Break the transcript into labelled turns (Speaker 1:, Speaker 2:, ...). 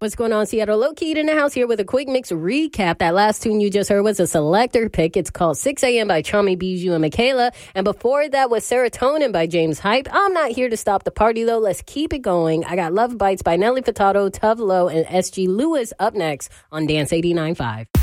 Speaker 1: What's going on, Seattle? Low Key in the house here with a quick mix recap. That last tune you just heard was a selector pick. It's called 6 a.m. by Chami, Bijou, and Michaela. And before that was Serotonin by James Hype. I'm not here to stop the party, though. Let's keep it going. I got Love Bites by Nelly Furtado, Tove Lo, and SG Lewis up next on Dance 89.5.